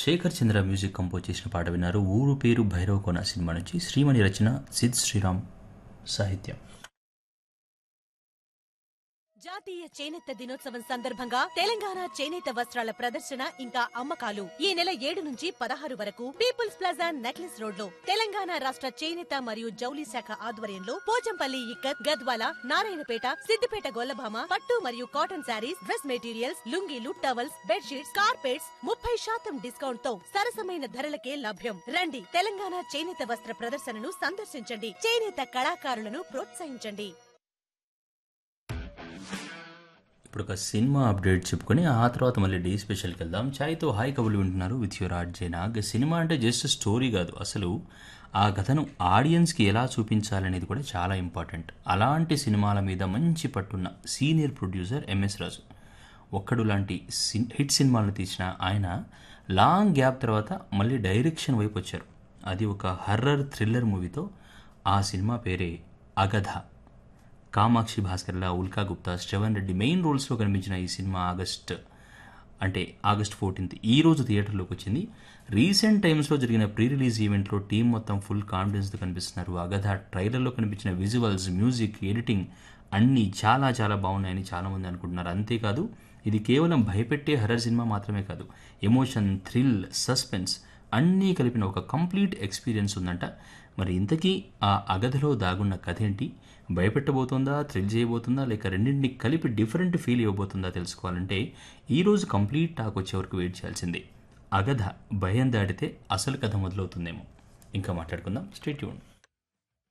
శేఖర్ చంద్ర music compose చేసిన పాట విన్నారు. ఊరు పేరు భైరవకోన సినిమా నుంచి. శ్రీమణి రచన, సిద్ శ్రీరామ్ సాహిత్యం. జాతీయ చేనేత దినోత్సవం సందర్భంగా తెలంగాణ చేనేత వస్త్రాల ప్రదర్శన ఇంకా అమ్మకాలు ఈ నెల 7 నుంచి 16 వరకు పీపుల్స్ ప్లాజా నెక్లెస్ రోడ్ లో తెలంగాణ రాష్ట్ర చేనేత మరియు జౌలి శాఖ ఆధ్వర్యంలో పోచంపల్లి ఇక్కత్, గద్వాల, నారాయణపేట, సిద్దిపేట గొల్లభామ పట్టు మరియు cotton saris, dress materials, లుంగీలు, towels, bedsheets, carpets 30% discount తో సరసమైన ధరలకే లభ్యం. రండి, తెలంగాణ చేనేత వస్త్ర ప్రదర్శనను సందర్శించండి. చేనేత కళాకారులను ప్రోత్సహించండి. ఇప్పుడు ఒక సినిమా అప్డేట్ చెప్పుకొని ఆ తర్వాత మళ్ళీ డే స్పెషల్కి వెళ్దాం. ఛాయ్తో హాయ్ కబుర్లు వింటున్నారు with your RJ Nag. Cinema అంటే జస్ట్ స్టోరీ కాదు, అసలు ఆ కథను ఆడియన్స్కి ఎలా చూపించాలనేది కూడా చాలా ఇంపార్టెంట్. అలాంటి సినిమాల మీద మంచి పట్టున్న సీనియర్ ప్రొడ్యూసర్ ఎంఎస్ రాజు. ఒక్కడు లాంటి హిట్ సినిమాలను తీసిన ఆయన లాంగ్ గ్యాప్ తర్వాత మళ్ళీ డైరెక్షన్ వైపు వచ్చారు. అది ఒక హర్రర్ థ్రిల్లర్ మూవీతో. ఆ సినిమా పేరే అగధ. కామాక్షి భాస్కర్ల, ఉల్కా గుప్తా, శ్రవణ్ రెడ్డి మెయిన్ రోల్స్లో కనిపించిన ఈ సినిమా ఆగస్ట్ 14 ఈ రోజు థియేటర్లోకి వచ్చింది. రీసెంట్ టైమ్స్లో జరిగిన ప్రీ రిలీజ్ ఈవెంట్లో టీం మొత్తం ఫుల్ కాన్ఫిడెన్స్తో కనిపిస్తున్నారు. అగధ ట్రైలర్లో కనిపించిన విజువల్స్, మ్యూజిక్, ఎడిటింగ్ అన్నీ చాలా చాలా బాగున్నాయని చాలామంది అనుకుంటున్నారు. అంతేకాదు, ఇది కేవలం భయపెట్టే హర్రర్ సినిమా మాత్రమే కాదు, ఎమోషన్, థ్రిల్, సస్పెన్స్ అన్నీ కలిపిన ఒక కంప్లీట్ ఎక్స్పీరియన్స్ ఉందంట. మరి ఇంతకీ ఆ అగధలో దాగున్న కథ ఏంటి? భయపెట్టబోతుందా, థ్రిల్ చేయబోతుందా, లేక రెండింటిని కలిపి డిఫరెంట్ ఫీల్ ఇవ్వబోతుందా తెలుసుకోవాలంటే ఈరోజు కంప్లీట్ టాక్ వచ్చే వరకు వెయిట్ చేయాల్సిందే. అగధ భయం దాటితే అసలు కథ మొదలవుతుందేమో. ఇంకా మాట్లాడుకుందాం. Stay tuned.